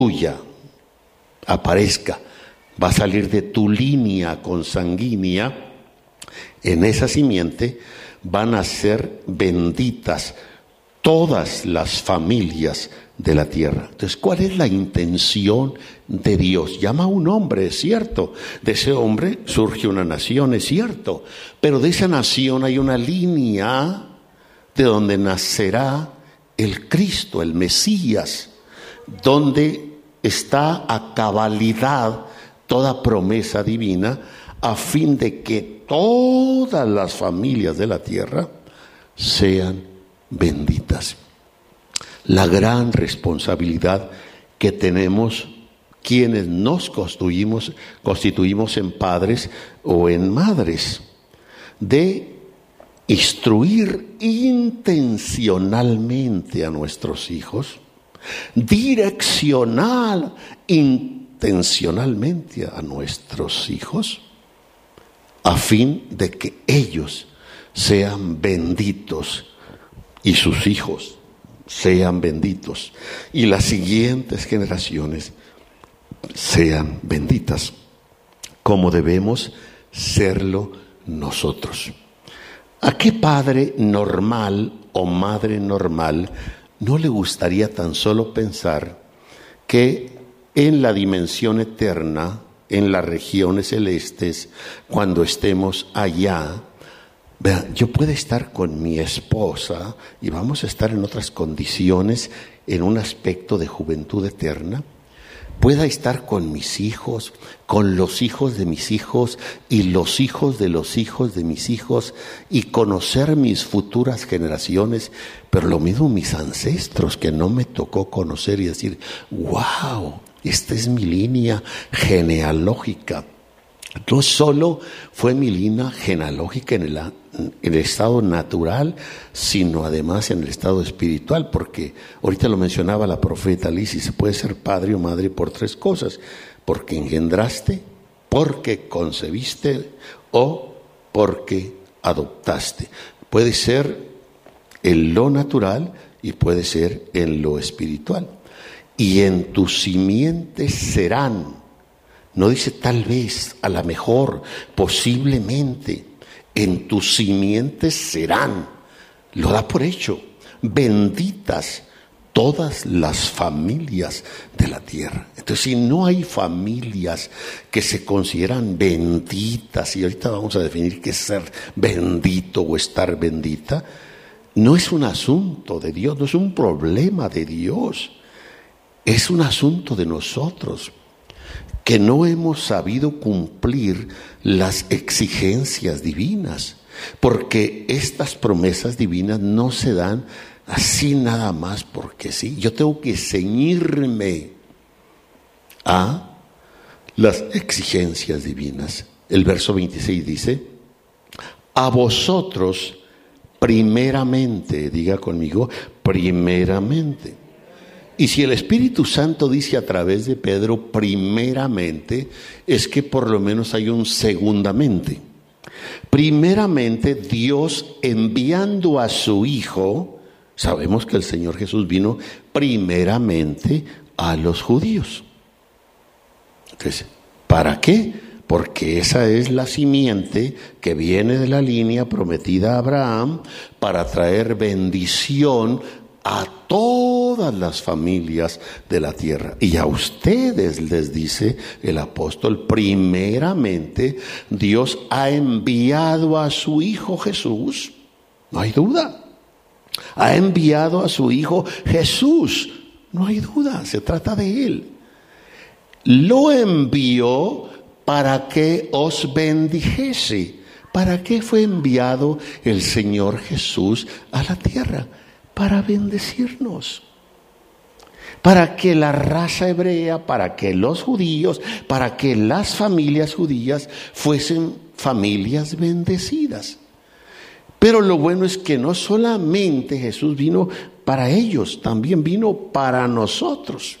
tuya aparezca, va a salir de tu línea consanguínea, en esa simiente van a ser benditas todas las familias de la tierra. Entonces, ¿cuál es la intención de Dios? Llama a un hombre, es cierto. De ese hombre surge una nación, es cierto. Pero de esa nación hay una línea de donde nacerá el Cristo, el Mesías, donde está a cabalidad toda promesa divina, a fin de que todas las familias de la tierra sean benditas. La gran responsabilidad que tenemos quienes nos constituimos en padres o en madres, de instruir intencionalmente a nuestros hijos, direccionar intencionalmente a nuestros hijos, a fin de que ellos sean benditos y sus hijos sean benditos y las siguientes generaciones sean benditas, como debemos serlo nosotros. ¿A qué padre normal o madre normal no le gustaría tan solo pensar que en la dimensión eterna, en las regiones celestes, cuando estemos allá, vean, yo puedo estar con mi esposa y vamos a estar en otras condiciones, en un aspecto de juventud eterna? Pueda estar con mis hijos, con los hijos de mis hijos y los hijos de los hijos de mis hijos, y conocer mis futuras generaciones, pero lo mismo mis ancestros que no me tocó conocer, y decir, wow, esta es mi línea genealógica. No solo fue mi línea genealógica en el estado natural, sino además en el estado espiritual, porque ahorita lo mencionaba la profeta Liz, y se puede ser padre o madre por tres cosas: porque engendraste, porque concebiste o porque adoptaste. Puede ser en lo natural y puede ser en lo espiritual. Y en tus simientes serán. No dice tal vez, a lo mejor, posiblemente, en tus simientes serán. Lo da por hecho. Benditas todas las familias de la tierra. Entonces, si no hay familias que se consideran benditas, y ahorita vamos a definir qué es ser bendito o estar bendita, no es un asunto de Dios, no es un problema de Dios, es un asunto de nosotros, que no hemos sabido cumplir las exigencias divinas, porque estas promesas divinas no se dan así nada más porque sí. Yo tengo que ceñirme a las exigencias divinas. El verso 26 dice: a vosotros primeramente, diga conmigo, primeramente. Y si el Espíritu Santo dice a través de Pedro primeramente, es que por lo menos hay un segundamente. Primeramente, Dios enviando a su Hijo, sabemos que el Señor Jesús vino primeramente a los judíos. Entonces, ¿para qué? Porque esa es la simiente que viene de la línea prometida a Abraham para traer bendición a todas las familias de la tierra. Y a ustedes, les dice el apóstol, primeramente Dios ha enviado a su Hijo Jesús, no hay duda. Ha enviado a su Hijo Jesús, no hay duda, se trata de Él. Lo envió para que os bendijese. ¿Para qué fue enviado el Señor Jesús a la tierra? Para bendecirnos, para que la raza hebrea, para que los judíos, para que las familias judías fuesen familias bendecidas. Pero lo bueno es que no solamente Jesús vino para ellos, también vino para nosotros.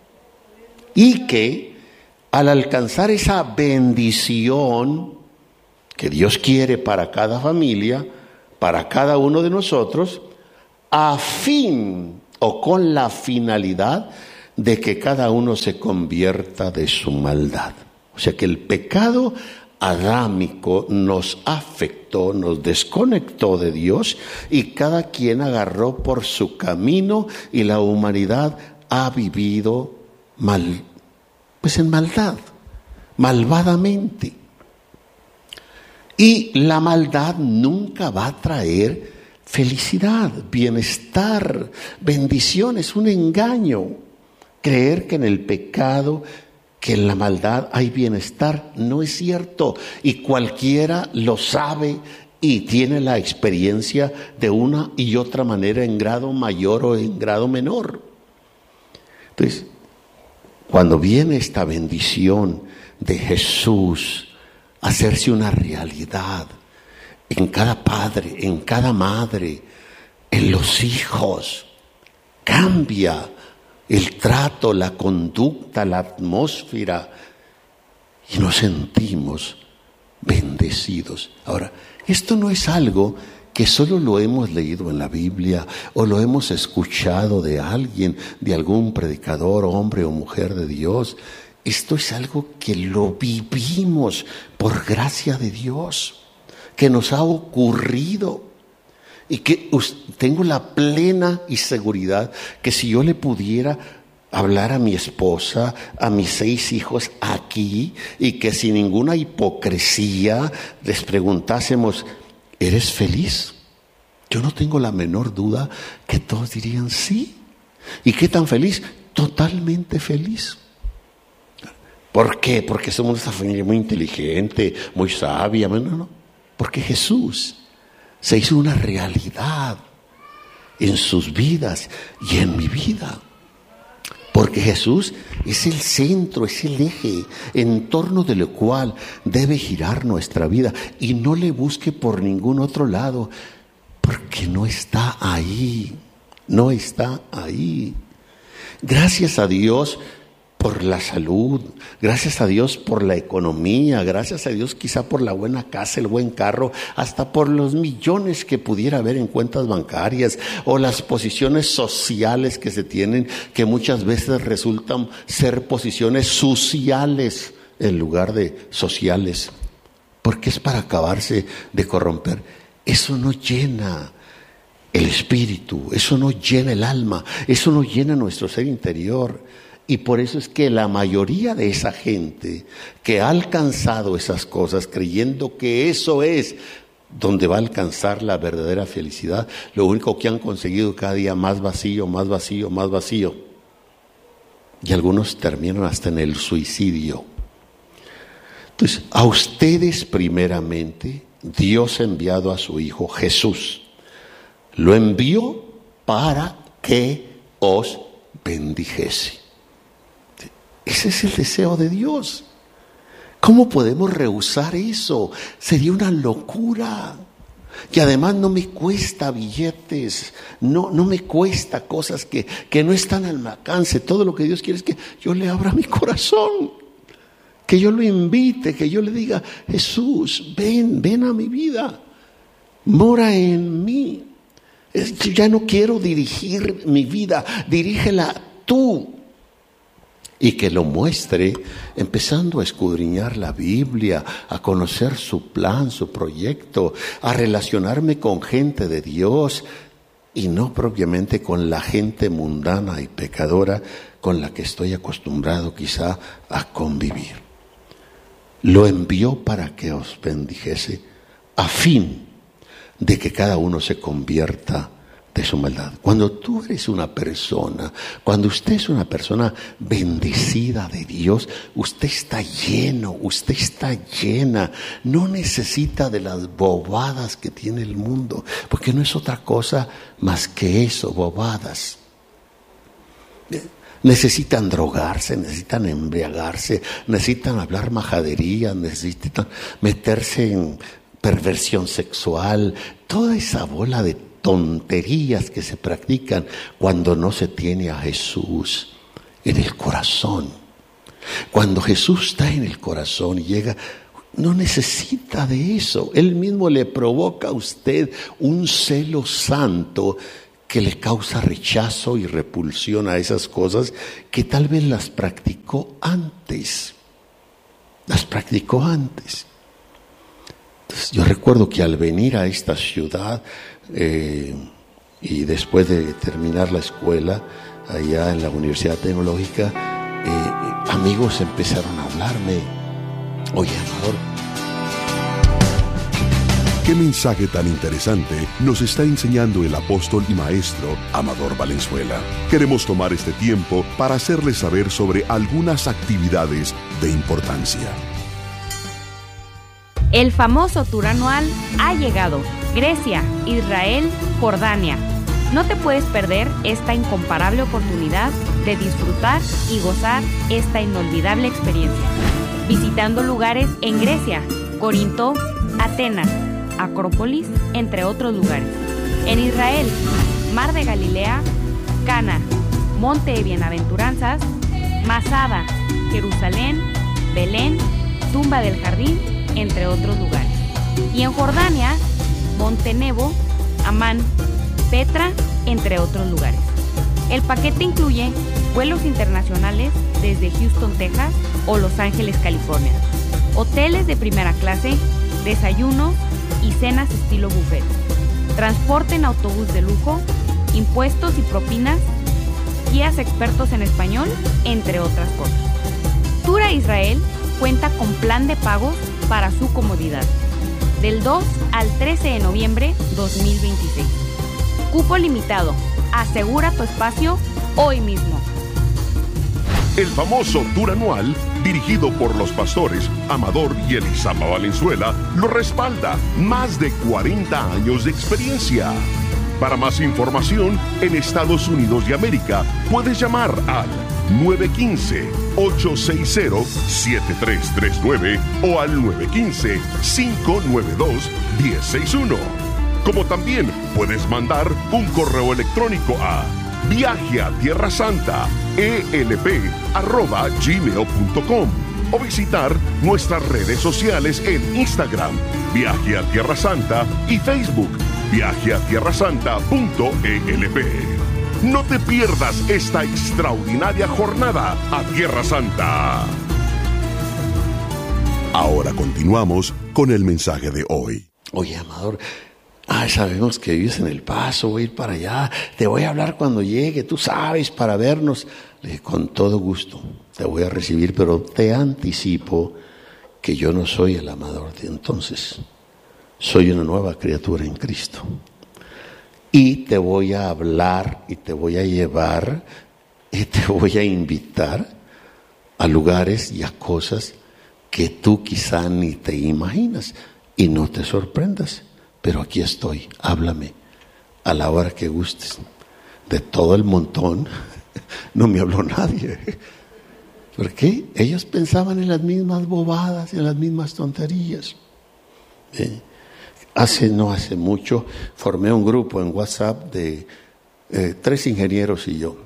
Y que al alcanzar esa bendición que Dios quiere para cada familia, para cada uno de nosotros, a fin o con la finalidad de que cada uno se convierta de su maldad. O sea que el pecado adámico nos afectó, nos desconectó de Dios y cada quien agarró por su camino y la humanidad ha vivido en maldad, malvadamente. Y la maldad nunca va a traer felicidad, bienestar, bendición. Es un engaño creer que en el pecado, que en la maldad hay bienestar. No es cierto, y cualquiera lo sabe y tiene la experiencia de una y otra manera, en grado mayor o en grado menor. Entonces, cuando viene esta bendición de Jesús hacerse una realidad en cada padre, en cada madre, en los hijos, cambia el trato, la conducta, la atmósfera, y nos sentimos bendecidos. Ahora, esto no es algo que solo lo hemos leído en la Biblia o lo hemos escuchado de alguien, de algún predicador, hombre o mujer de Dios. Esto es algo que lo vivimos por gracia de Dios, que nos ha ocurrido. Y que tengo la plena y seguridad que si yo le pudiera hablar a mi esposa, a mis 6 hijos aquí, y que sin ninguna hipocresía les preguntásemos, ¿eres feliz? Yo no tengo la menor duda que todos dirían sí. ¿Y qué tan feliz? Totalmente feliz. ¿Por qué? Porque somos una familia muy inteligente, muy sabia. No. Porque Jesús se hizo una realidad en sus vidas y en mi vida. Porque Jesús es el centro, es el eje en torno del cual debe girar nuestra vida. Y no le busque por ningún otro lado, porque no está ahí. No está ahí. Gracias a Dios por la salud, gracias a Dios por la economía, gracias a Dios quizá por la buena casa, el buen carro, hasta por los millones que pudiera haber en cuentas bancarias o las posiciones sociales que se tienen, que muchas veces resultan ser posiciones sociales en lugar de sociales, porque es para acabarse de corromper. Eso no llena el espíritu, eso no llena el alma, eso no llena nuestro ser interior. Y por eso es que la mayoría de esa gente que ha alcanzado esas cosas creyendo que eso es donde va a alcanzar la verdadera felicidad, lo único que han conseguido cada día más vacío, más vacío, más vacío. Y algunos terminan hasta en el suicidio. Entonces, a ustedes primeramente, Dios ha enviado a su Hijo Jesús. Lo envió para que os bendijese. Ese es el deseo de Dios. ¿Cómo podemos rehusar eso? Sería una locura. Y además no me cuesta billetes, no me cuesta cosas que no están al alcance. Todo lo que Dios quiere es que yo le abra mi corazón, que yo lo invite, que yo le diga, Jesús, ven a mi vida, mora en mí. Ya no quiero dirigir mi vida, dirígela tú. Y que lo muestre empezando a escudriñar la Biblia, a conocer su plan, su proyecto, a relacionarme con gente de Dios y no propiamente con la gente mundana y pecadora con la que estoy acostumbrado quizá a convivir. Lo envió para que os bendijese a fin de que cada uno se convierta de su maldad. Cuando tú eres una persona, cuando usted es una persona bendecida de Dios, usted está lleno, usted está llena, no necesita de las bobadas que tiene el mundo, porque no es otra cosa más que eso, bobadas. Necesitan drogarse, necesitan embriagarse, necesitan hablar majadería, necesitan meterse en perversión sexual, toda esa bola de tonterías que se practican cuando no se tiene a Jesús en el corazón. Cuando Jesús está en el corazón y llega, no necesita de eso. Él mismo le provoca a usted un celo santo que le causa rechazo y repulsión a esas cosas que tal vez las practicó antes. Entonces, yo recuerdo que al venir a esta ciudad y después de terminar la escuela allá en la Universidad Tecnológica, amigos empezaron a hablarme: oye, Amador, ¿qué mensaje tan interesante nos está enseñando el apóstol y maestro Amador Valenzuela? Queremos tomar este tiempo para hacerles saber sobre algunas actividades de importancia. El famoso tour anual ha llegado. Grecia, Israel, Jordania. No te puedes perder esta incomparable oportunidad de disfrutar y gozar esta inolvidable experiencia. Visitando lugares en Grecia, Corinto, Atenas, Acrópolis, entre otros lugares. En Israel, Mar de Galilea, Cana, Monte de Bienaventuranzas, Masada, Jerusalén, Belén, Tumba del Jardín, entre otros lugares. Y en Jordania, Monte Nebo, Amán, Petra, entre otros lugares. El paquete incluye vuelos internacionales desde Houston, Texas o Los Ángeles, California, hoteles de primera clase, desayunos y cenas estilo buffet, transporte en autobús de lujo, impuestos y propinas, guías expertos en español, entre otras cosas. Tour a Israel cuenta con plan de pagos para su comodidad, del 2 al 13 de noviembre 2026. Cupo limitado. Asegura tu espacio hoy mismo. El famoso tour anual, dirigido por los pastores Amador y Elisama Valenzuela, lo respalda. Más de 40 años de experiencia. Para más información, en Estados Unidos de América, puedes llamar al 915-860-7339 o al 915-592-1061. Como también puedes mandar un correo electrónico a viajeatierrasanta@gmail.com o visitar nuestras redes sociales en Instagram, Viaje a Tierra Santa, y Facebook, viajeatierrasanta.elp. No te pierdas esta extraordinaria jornada a Tierra Santa. Ahora continuamos con el mensaje de hoy. oye, Amador, sabemos que vives en El Paso, voy a ir para allá, te voy a hablar cuando llegue, tú sabes, para vernos. Le dije, con todo gusto, te voy a recibir, pero te anticipo que yo no soy el Amador de entonces. Soy una nueva criatura en Cristo. Y te voy a hablar y te voy a llevar y te voy a invitar a lugares y a cosas que tú quizá ni te imaginas. Y no te sorprendas, pero aquí estoy, háblame a la hora que gustes. De todo el montón no me habló nadie. ¿Por qué? Ellos pensaban en las mismas bobadas, en las mismas tonterías. No hace mucho formé un grupo en WhatsApp de 3 ingenieros y yo,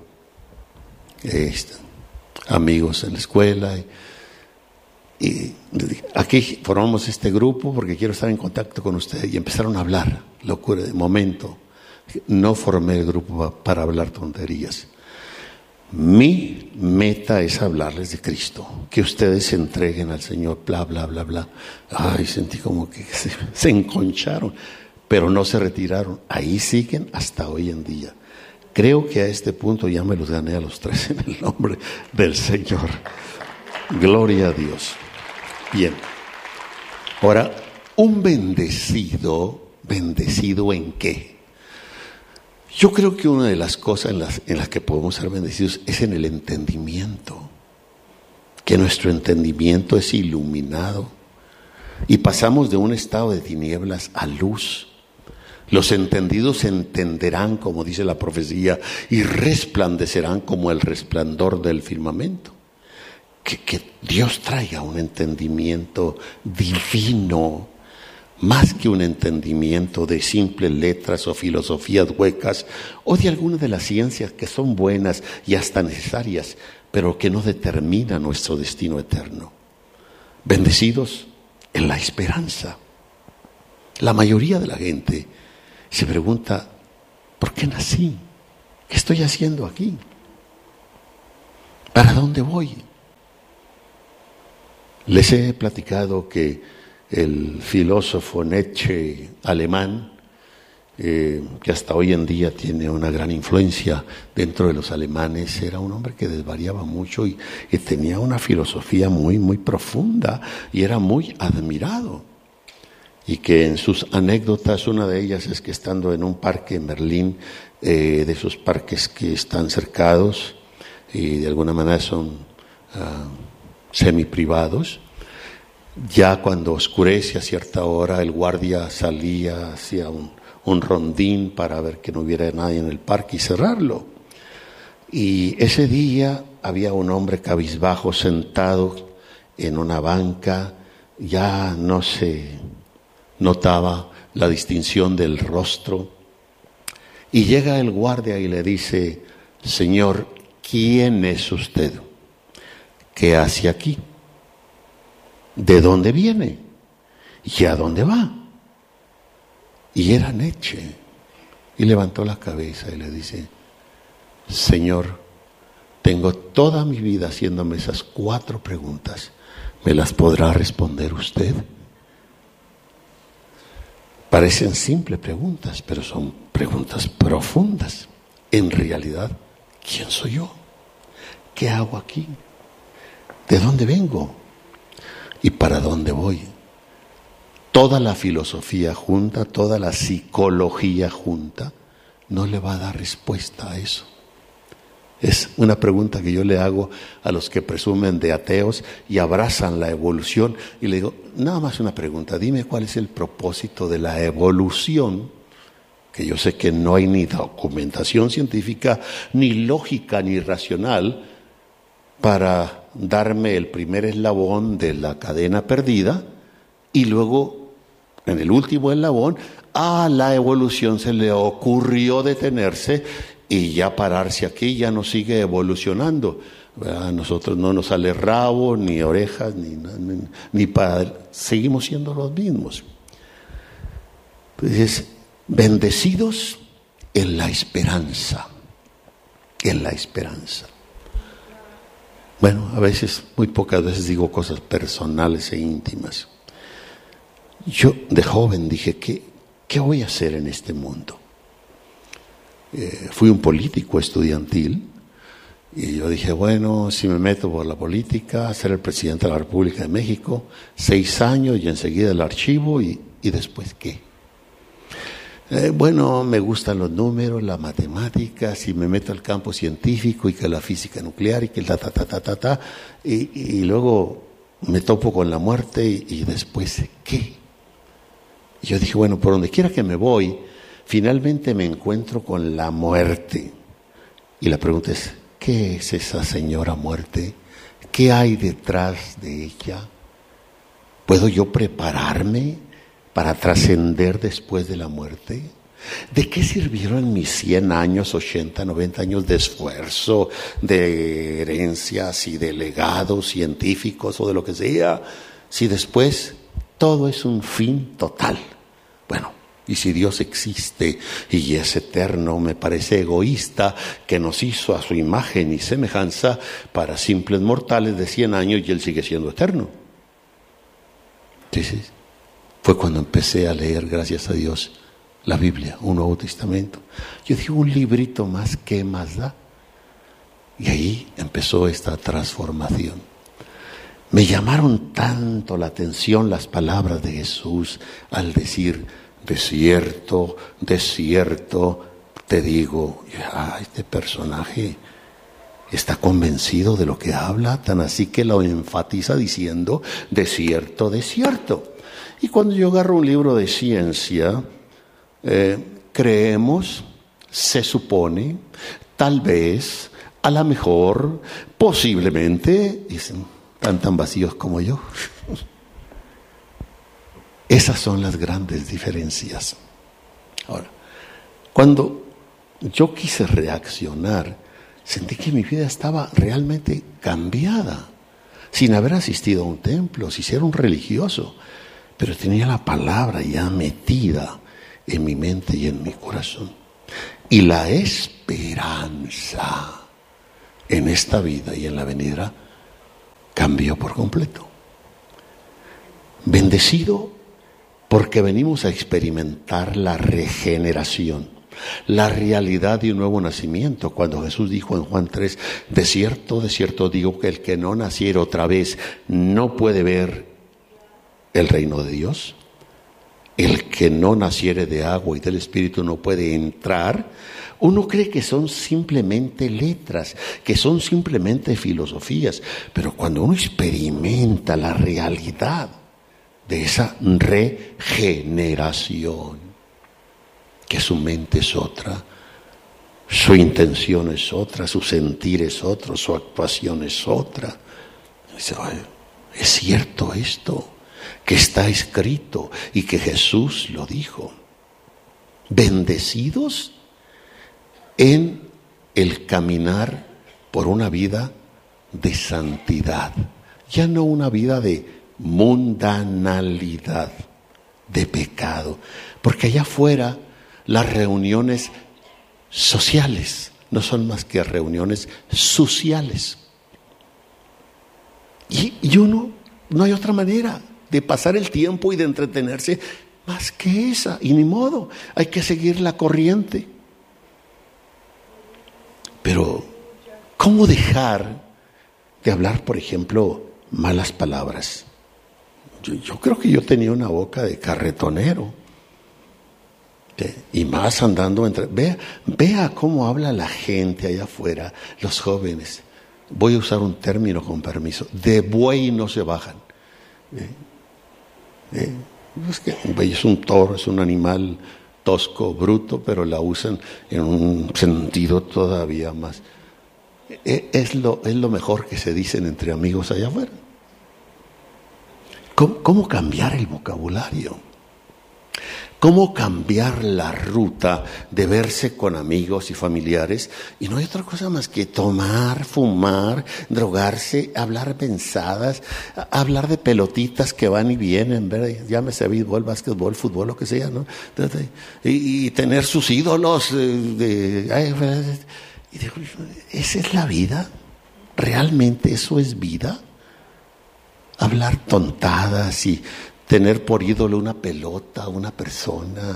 amigos en la escuela, y aquí formamos este grupo porque quiero estar en contacto con ustedes, y empezaron a hablar, locura de momento. No formé el grupo para hablar tonterías. Mi meta es hablarles de Cristo, que ustedes se entreguen al Señor, bla, bla, bla, bla. Sentí como que se enconcharon, pero no se retiraron. Ahí siguen hasta hoy en día. Creo que a este punto ya me los gané a los 3 en el nombre del Señor. Gloria a Dios. Bien. Ahora, un bendecido ¿en qué? Yo creo que una de las cosas en las que podemos ser bendecidos es en el entendimiento, que nuestro entendimiento es iluminado y pasamos de un estado de tinieblas a luz. Los entendidos entenderán, como dice la profecía, y resplandecerán como el resplandor del firmamento. Que Dios traiga un entendimiento divino, más que un entendimiento de simples letras o filosofías huecas o de alguna de las ciencias que son buenas y hasta necesarias, pero que no determinan nuestro destino eterno. Bendecidos en la esperanza. La mayoría de la gente se pregunta, ¿Por qué nací? ¿Qué estoy haciendo aquí? ¿Para dónde voy? Les he platicado que el filósofo Nietzsche alemán, que hasta hoy en día tiene una gran influencia dentro de los alemanes, era un hombre que desvariaba mucho y tenía una filosofía muy, muy profunda y era muy admirado. Y que en sus anécdotas, una de ellas es que estando en un parque en Berlín, de esos parques que están cercados y de alguna manera son semi-privados, ya cuando oscurece a cierta hora, el guardia salía hacia un rondín para ver que no hubiera nadie en el parque y cerrarlo. Y ese día había un hombre cabizbajo sentado en una banca, ya no se notaba la distinción del rostro, y llega el guardia y le dice: Señor, ¿quién es usted? ¿Qué hace aquí? ¿De dónde viene? ¿Y a dónde va? Y era Nietzsche. Y levantó la cabeza y le dice: Señor, tengo toda mi vida haciéndome esas 4 preguntas. ¿Me las podrá responder usted? Parecen simples preguntas, pero son preguntas profundas. En realidad, ¿quién soy yo? ¿Qué hago aquí? ¿De dónde vengo? ¿Y para dónde voy? Toda la filosofía junta, toda la psicología junta, no le va a dar respuesta a eso. Es una pregunta que yo le hago a los que presumen de ateos y abrazan la evolución, y le digo, nada más una pregunta, dime cuál es el propósito de la evolución, que yo sé que no hay ni documentación científica, ni lógica, ni racional, para darme el primer eslabón de la cadena perdida, y luego, en el último eslabón, a la evolución se le ocurrió detenerse y ya pararse aquí, ya no sigue evolucionando. A nosotros no nos sale rabo, ni orejas, ni seguimos siendo los mismos. Pues bendecidos en la esperanza, en la esperanza. Bueno, a veces, muy pocas veces digo cosas personales e íntimas. Yo de joven dije, ¿qué voy a hacer en este mundo? Fui un político estudiantil y yo dije, bueno, si me meto por la política, ser el presidente de la República de México, 6 años y enseguida el archivo y después ¿qué? Bueno, me gustan los números, la matemática, si me meto al campo científico y que la física nuclear y que el y luego me topo con la muerte y después ¿qué? Y yo dije, bueno, por donde quiera que me voy, finalmente me encuentro con la muerte. Y la pregunta es, ¿qué es esa señora muerte? ¿Qué hay detrás de ella? ¿Puedo yo prepararme para trascender después de la muerte? ¿De qué sirvieron mis 100 años, 80, 90 años de esfuerzo, de herencias y de legados científicos o de lo que sea, si después todo es un fin total? Bueno, y si Dios existe y es eterno, me parece egoísta que nos hizo a su imagen y semejanza para simples mortales de 100 años y Él sigue siendo eterno. Entonces, fue cuando empecé a leer, gracias a Dios, la Biblia, un Nuevo Testamento. Yo dije, un librito más, ¿qué más da? Y ahí empezó esta transformación. Me llamaron tanto la atención las palabras de Jesús al decir, desierto, desierto, te digo, este personaje está convencido de lo que habla, tan así que lo enfatiza diciendo, desierto, desierto. Y cuando yo agarro un libro de ciencia, creemos, se supone, tal vez, a lo mejor, posiblemente, dicen, tan vacíos como yo. Esas son las grandes diferencias. Ahora, cuando yo quise reaccionar, sentí que mi vida estaba realmente cambiada, sin haber asistido a un templo, sin ser un religioso, pero tenía la palabra ya metida en mi mente y en mi corazón. Y la esperanza en esta vida y en la venidera cambió por completo. Bendecido porque venimos a experimentar la regeneración, la realidad de un nuevo nacimiento. Cuando Jesús dijo en Juan 3, de cierto digo que el que no naciera otra vez no puede ver el reino de Dios. El que no naciere de agua y del Espíritu no puede entrar. Uno cree que son simplemente letras, que son simplemente filosofías, pero cuando uno experimenta la realidad de esa regeneración, que su mente es otra, su intención es otra, su sentir es otro, su actuación es otra. Dice, es cierto esto, que está escrito y que Jesús lo dijo. Bendecidos en el caminar por una vida de santidad, ya no una vida de mundanalidad, de pecado, porque allá afuera las reuniones sociales no son más que reuniones sociales. Y uno, no hay otra manera de pasar el tiempo y de entretenerse más que esa, y ni modo, hay que seguir la corriente. Pero, ¿cómo dejar de hablar, por ejemplo, malas palabras? Yo creo que yo tenía una boca de carretonero, y más andando entre... Vea cómo habla la gente allá afuera, los jóvenes. Voy a usar un término con permiso, de buey no se bajan. Es que un buey es un toro, es un animal tosco, bruto, pero la usan en un sentido todavía más. Es lo mejor que se dicen entre amigos allá afuera. ¿Cómo cambiar el vocabulario? ¿Cómo cambiar la ruta de verse con amigos y familiares? Y no hay otra cosa más que tomar, fumar, drogarse, hablar pensadas, hablar de pelotitas que van y vienen, ¿verdad? Llámese béisbol, básquetbol, fútbol, lo que sea, ¿no? Y tener sus ídolos. ¿Esa es la vida? ¿Realmente eso es vida? Hablar tontadas y tener por ídolo una pelota, una persona.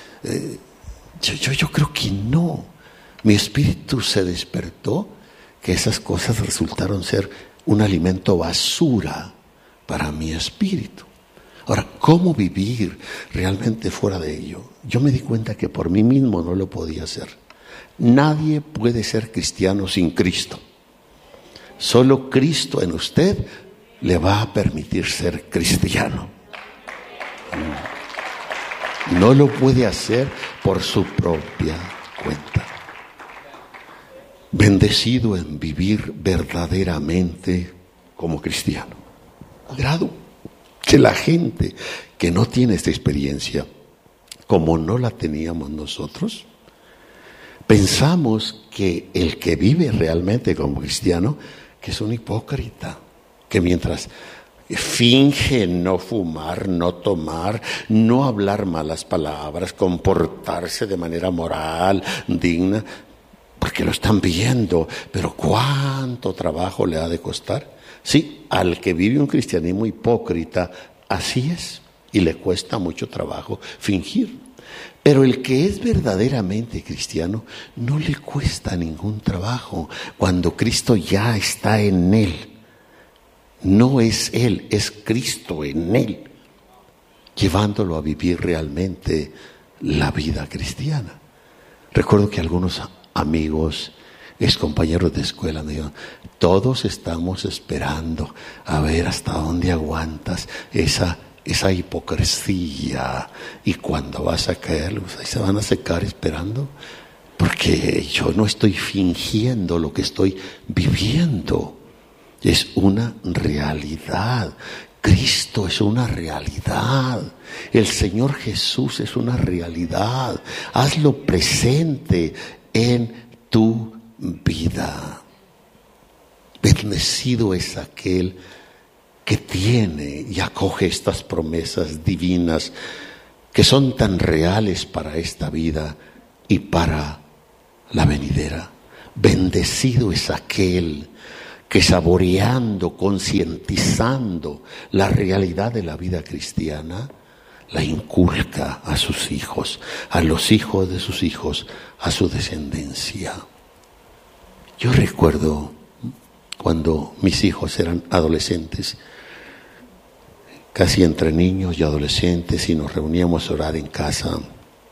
Yo creo que no. Mi espíritu se despertó que esas cosas resultaron ser un alimento basura para mi espíritu. Ahora, ¿cómo vivir realmente fuera de ello? Yo me di cuenta que por mí mismo no lo podía hacer. Nadie puede ser cristiano sin Cristo. Solo Cristo en usted le va a permitir ser cristiano. No lo puede hacer por su propia cuenta. Bendecido en vivir verdaderamente como cristiano. Agrado que la gente que no tiene esta experiencia, como no la teníamos nosotros, pensamos que el que vive realmente como cristiano, que es un hipócrita, que mientras finge no fumar, no tomar, no hablar malas palabras, comportarse de manera moral, digna, porque lo están viendo, pero ¿cuánto trabajo le ha de costar? Sí, al que vive un cristianismo hipócrita, así es, y le cuesta mucho trabajo fingir. Pero el que es verdaderamente cristiano, no le cuesta ningún trabajo, cuando Cristo ya está en él. No es él, es Cristo en él, llevándolo a vivir realmente la vida cristiana. Recuerdo que algunos amigos, ex compañeros de escuela me dijeron, todos estamos esperando a ver hasta dónde aguantas esa hipocresía, y cuando vas a caer, ahí se van a secar esperando, porque yo no estoy fingiendo lo que estoy viviendo. Es una realidad. Cristo es una realidad. El Señor Jesús es una realidad. Hazlo presente en tu vida. Bendecido es aquel que tiene y acoge estas promesas divinas que son tan reales para esta vida y para la venidera. Bendecido es aquel que saboreando, concientizando la realidad de la vida cristiana, la inculca a sus hijos, a los hijos de sus hijos, a su descendencia. Yo recuerdo cuando mis hijos eran adolescentes, casi entre niños y adolescentes, y nos reuníamos a orar en casa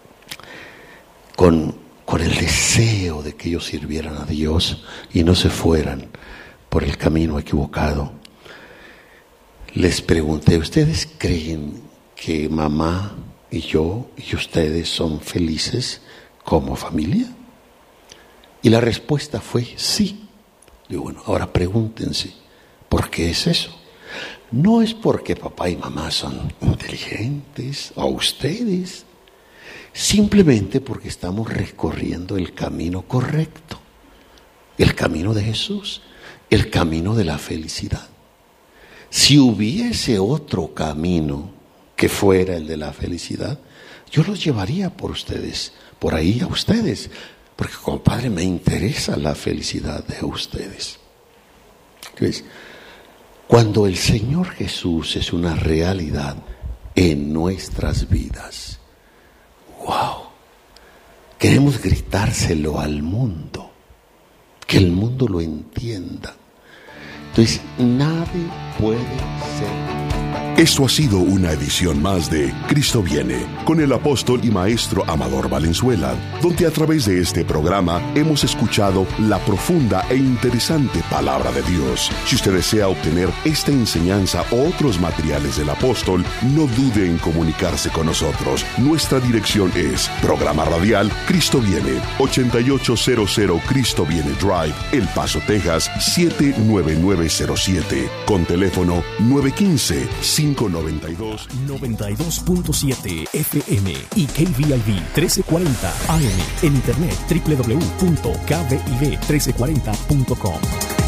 con el deseo de que ellos sirvieran a Dios y no se fueran por el camino equivocado. Les pregunté, ¿ustedes creen que mamá y yo y ustedes son felices como familia? Y la respuesta fue sí. Digo, bueno, ahora pregúntense, ¿por qué es eso? No es porque papá y mamá son inteligentes, o ustedes, simplemente porque estamos recorriendo el camino correcto, el camino de Jesús, el camino de la felicidad. Si hubiese otro camino que fuera el de la felicidad, yo los llevaría por ustedes, por ahí a ustedes, porque como padre me interesa la felicidad de ustedes. ¿Ves? Cuando el Señor Jesús es una realidad en nuestras vidas, ¡wow! Queremos gritárselo al mundo, que el mundo lo entienda. Entonces, nadie puede ser. Esto ha sido una edición más de Cristo Viene, con el apóstol y maestro Amador Valenzuela, donde a través de este programa hemos escuchado la profunda e interesante palabra de Dios. Si usted desea obtener esta enseñanza o otros materiales del apóstol, no dude en comunicarse con nosotros. Nuestra dirección es Programa Radial Cristo Viene, 8800 Cristo Viene Drive, El Paso, Texas, 79907, con teléfono 915-592-92.7 FM y KVIV 1340 AM, en internet www.kviv1340.com.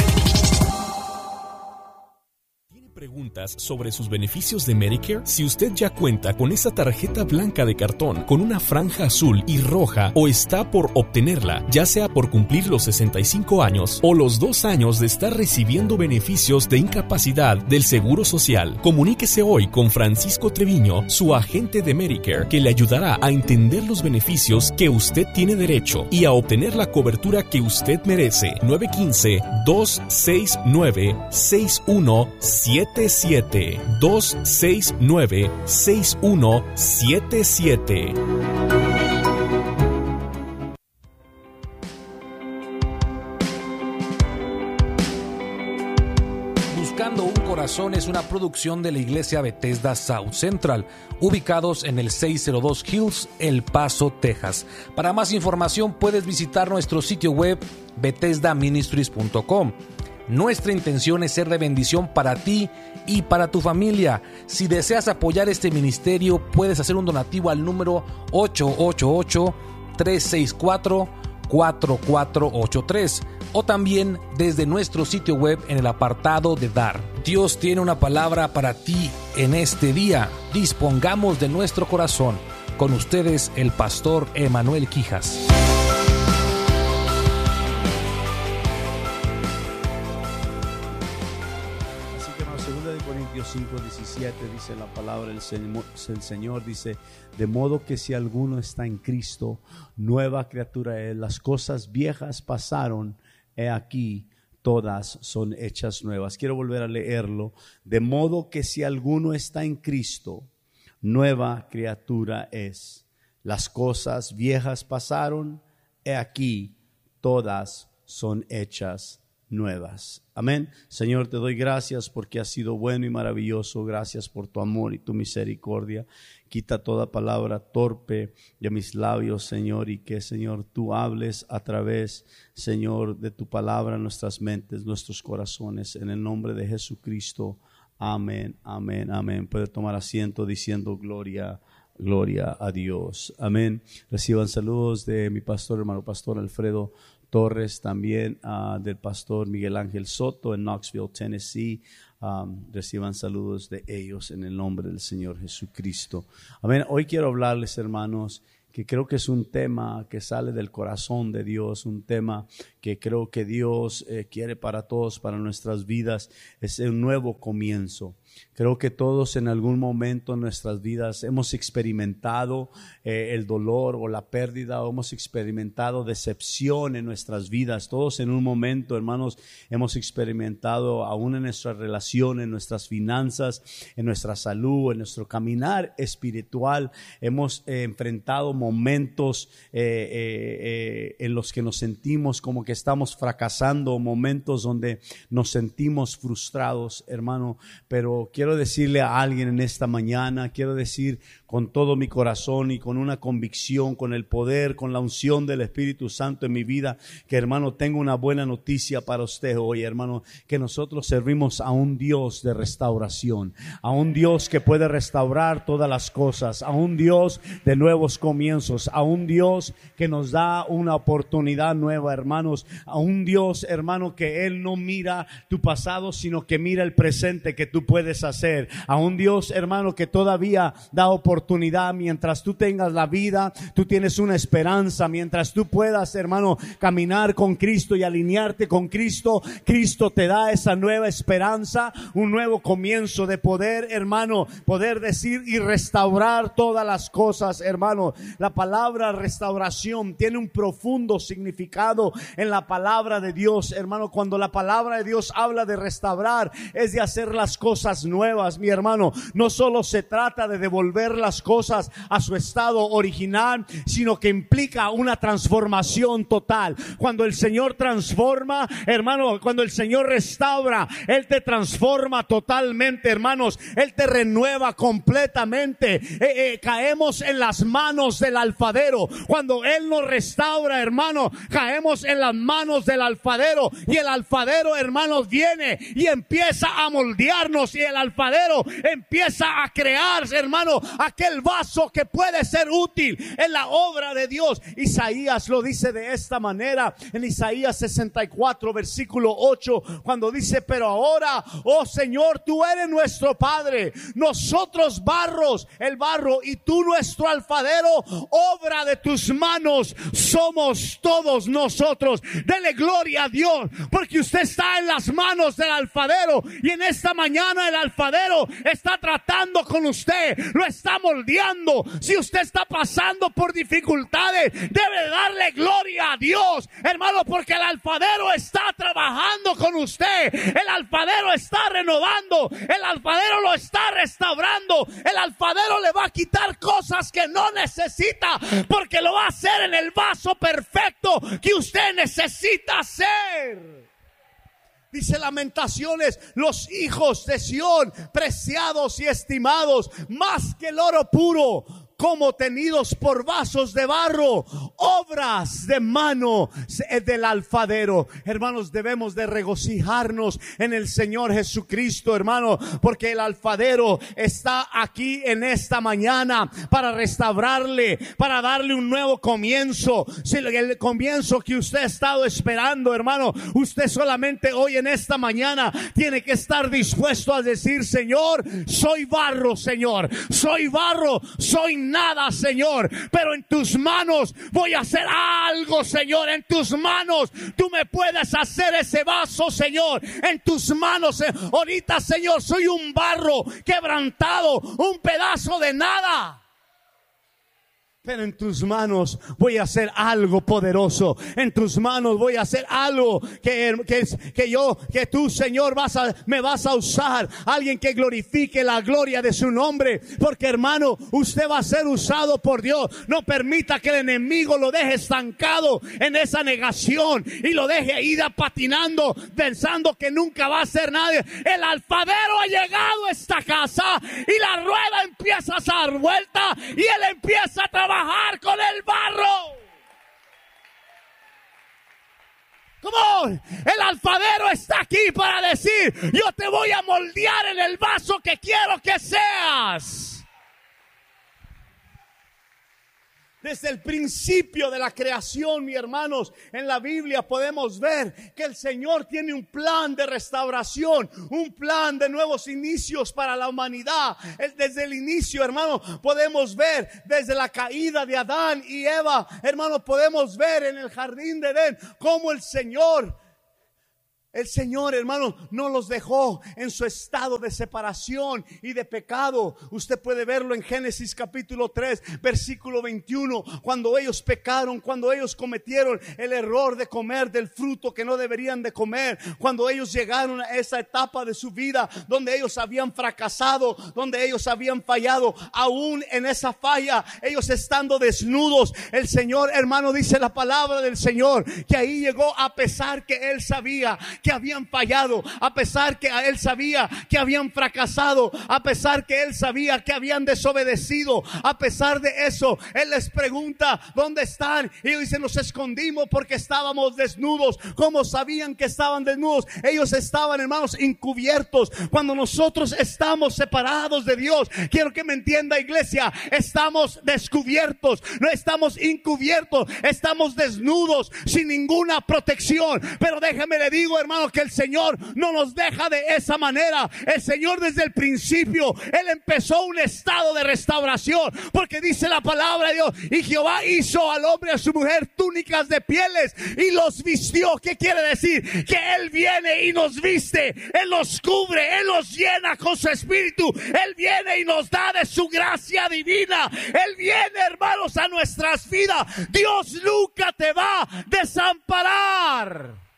Preguntas sobre sus beneficios de Medicare. Si usted ya cuenta con esa tarjeta blanca de cartón con una franja azul y roja o está por obtenerla, ya sea por cumplir los 65 años o los 2 años de estar recibiendo beneficios de incapacidad del Seguro Social, comuníquese hoy con Francisco Treviño, su agente de Medicare, que le ayudará a entender los beneficios que usted tiene derecho y a obtener la cobertura que usted merece. 915-269-6177. 269-6177. Buscando un Corazón es una producción de la iglesia Bethesda South Central, ubicados en el 602 Hills, El Paso, Texas. Para más información puedes visitar nuestro sitio web bethesdaministries.com. Nuestra intención es ser de bendición para ti y para tu familia. Si deseas apoyar este ministerio, puedes hacer un donativo al número 888-364-4483 o también desde nuestro sitio web en el apartado de Dar. Dios tiene una palabra para ti en este día. Dispongamos de nuestro corazón. Con ustedes, el pastor Emanuel Quijas. Así que en 2 Corintios 5:17 dice la palabra del Señor, el Señor dice: de modo que si alguno está en Cristo, nueva criatura es. Las cosas viejas pasaron, he aquí, todas son hechas nuevas. Quiero volver a leerlo. De modo que si alguno está en Cristo, nueva criatura es. Las cosas viejas pasaron, he aquí, todas son hechas nuevas. Amén. Señor, te doy gracias porque has sido bueno y maravilloso. Gracias por tu amor y tu misericordia. Quita toda palabra torpe de mis labios, Señor, y que, Señor, tú hables a través, Señor, de tu palabra en nuestras mentes, nuestros corazones, en el nombre de Jesucristo. Amén, amén, amén. Puede tomar asiento diciendo gloria, gloria a Dios. Amén. Reciban saludos de mi pastor, hermano pastor Alfredo Torres, también del pastor Miguel Ángel Soto en Knoxville, Tennessee. Reciban saludos de ellos en el nombre del Señor Jesucristo. Amén. Hoy quiero hablarles, hermanos, que creo que es un tema que sale del corazón de Dios, un tema que creo que Dios quiere para todos, para nuestras vidas. Es un nuevo comienzo. Creo que todos en algún momento en nuestras vidas hemos experimentado el dolor o la pérdida, o hemos experimentado decepción en nuestras vidas. Todos en un momento, hermanos, hemos experimentado aún en nuestra relación, en nuestras finanzas, en nuestra salud, en nuestro caminar espiritual. Hemos enfrentado momentos en los que nos sentimos como que estamos fracasando, momentos donde nos sentimos frustrados, hermano. Pero quiero decirle a alguien en esta mañana, quiero decir con todo mi corazón y con una convicción, con el poder, con la unción del Espíritu Santo en mi vida, que, hermano, tengo una buena noticia para usted hoy, hermano, que nosotros servimos a un Dios de restauración, a un Dios que puede restaurar todas las cosas, a un Dios de nuevos comienzos, a un Dios que nos da una oportunidad nueva, hermanos, a un Dios, hermano, que Él no mira tu pasado, sino que mira el presente que tú puedes hacer, a un Dios, hermano, que todavía da oportunidad. Mientras tú tengas la vida, tú tienes una esperanza. Mientras tú puedas, hermano, caminar con Cristo y alinearte con Cristo, Cristo te da esa nueva esperanza, un nuevo comienzo de poder, hermano, poder decir y restaurar todas las cosas, hermano. La palabra restauración tiene un profundo significado en la palabra de Dios, hermano. Cuando la palabra de Dios habla de restaurar, es de hacer las cosas nuevas, mi hermano. No solo se trata de devolver las cosas a su estado original, sino que implica una transformación total. Cuando el Señor transforma, hermano, cuando el Señor restaura, Él te transforma totalmente, hermanos. Él te renueva completamente. Caemos en las manos del alfarero. Cuando Él nos restaura, hermano, caemos en las manos del alfarero, y el alfarero, hermanos, viene y empieza a moldearnos, y el alfarero empieza a crear, hermano, aquel vaso que puede ser útil en la obra de Dios. Isaías lo dice de esta manera en Isaías 64 versículo 8, cuando dice: pero ahora, oh Señor, tú eres nuestro Padre, nosotros el barro, y tú nuestro alfarero, obra de tus manos somos todos nosotros. Dele gloria a Dios, porque usted está en las manos del alfarero, y en esta mañana el alfarero está tratando con usted, lo está moldeando. Si usted está pasando por dificultades, debe darle gloria a Dios, hermano, porque el alfarero está trabajando con usted, el alfarero está renovando, el alfarero lo está restaurando, el alfarero le va a quitar cosas que no necesita, porque lo va a hacer en el vaso perfecto que usted necesita hacer. Dice Lamentaciones: los hijos de Sión, preciados y estimados, más que el oro puro, como tenidos por vasos de barro, obras de mano del alfarero. Hermanos, debemos de regocijarnos en el Señor Jesucristo, hermano, porque el alfarero está aquí en esta mañana para restaurarle, para darle un nuevo comienzo. Si el comienzo que usted ha estado esperando, hermano, usted solamente hoy en esta mañana tiene que estar dispuesto a decir: Señor, soy barro, Señor, soy barro, soy nada, Señor, pero en tus manos voy a hacer algo, Señor. En tus manos tú me puedes hacer ese vaso, Señor. En tus manos, ahorita, Señor, soy un barro quebrantado, un pedazo de nada, pero en tus manos voy a hacer algo poderoso. En tus manos voy a hacer algo que tú, Señor, me vas a usar. Alguien que glorifique la gloria de su nombre. Porque, hermano, usted va a ser usado por Dios. No permita que el enemigo lo deje estancado en esa negación y lo deje ir patinando, pensando que nunca va a hacer nadie. El alfarero ha llegado a esta casa y la rueda empieza a dar vuelta y él empieza a trabajar con el barro. Come on. El alfarero está aquí para decir: yo te voy a moldear en el vaso que quiero que seas. Desde el principio de la creación, mis hermanos, en la Biblia podemos ver que el Señor tiene un plan de restauración, un plan de nuevos inicios para la humanidad. Desde el inicio, hermano, podemos ver desde la caída de Adán y Eva, hermano, podemos ver en el jardín de Edén cómo el Señor, hermano, no los dejó en su estado de separación y de pecado. Usted puede verlo en Génesis capítulo 3, versículo 21, cuando ellos pecaron, cuando ellos cometieron el error de comer del fruto que no deberían de comer, cuando ellos llegaron a esa etapa de su vida donde ellos habían fracasado, donde ellos habían fallado. Aún en esa falla, ellos estando desnudos, el Señor, hermano, dice la palabra del Señor, que ahí llegó a pesar que Él sabía que habían fallado, a pesar que Él sabía que habían fracasado, a pesar que Él sabía que habían desobedecido. A pesar de eso, Él les pregunta: ¿dónde están? Y ellos dicen: nos escondimos porque estábamos desnudos. ¿Cómo sabían que estaban desnudos? Ellos estaban, hermanos, encubiertos. Cuando nosotros estamos separados de Dios, quiero que me entienda, iglesia, estamos descubiertos, no estamos encubiertos, estamos desnudos, sin ninguna protección. Pero déjeme le digo, hermano, que el Señor no nos deja de esa manera. El Señor desde el principio, Él empezó un estado de restauración, porque dice la palabra de Dios: y Jehová hizo al hombre y a su mujer túnicas de pieles y los vistió. ¿Qué quiere decir? Que Él viene y nos viste, Él nos cubre, Él nos llena con su espíritu, Él viene y nos da de su gracia divina. Él viene, hermanos, a nuestras vidas. Dios nunca te va a desamparar.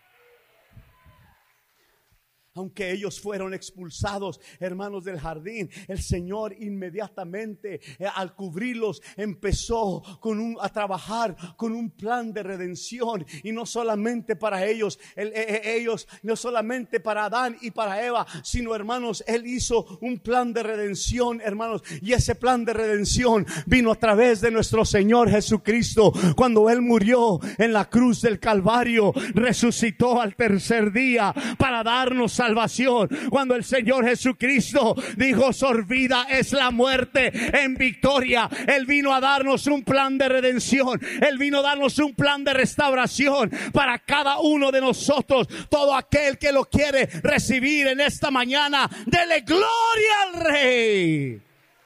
Aunque ellos fueron expulsados, hermanos, del jardín, el Señor inmediatamente al cubrirlos empezó a trabajar con un plan de redención. Y no solamente para ellos, no solamente para Adán y para Eva, sino, hermanos, Él hizo un plan de redención, hermanos. Y ese plan de redención vino a través de nuestro Señor Jesucristo. Cuando Él murió en la cruz del Calvario, resucitó al tercer día para darnos salvación. Cuando el Señor Jesucristo dijo: sorbida es la muerte en victoria, Él vino a darnos un plan de redención. Él vino a darnos un plan de restauración para cada uno de nosotros. Todo aquel que lo quiere recibir en esta mañana, dele gloria al Rey.